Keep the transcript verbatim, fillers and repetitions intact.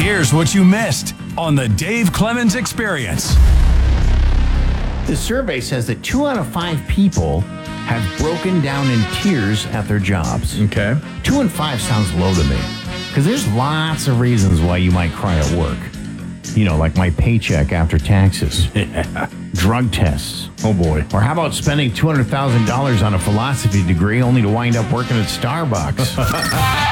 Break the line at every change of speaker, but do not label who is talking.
Here's what you missed on the Dave Clemens Experience.
The survey says that two out of five people have broken down in tears at their jobs.
Okay.
Two and five sounds low to me, because there's lots of reasons why you might cry at work. You know, like my paycheck after taxes.
Yeah.
Drug tests.
Oh, boy.
Or how about spending two hundred thousand dollars on a philosophy degree only to wind up working at Starbucks?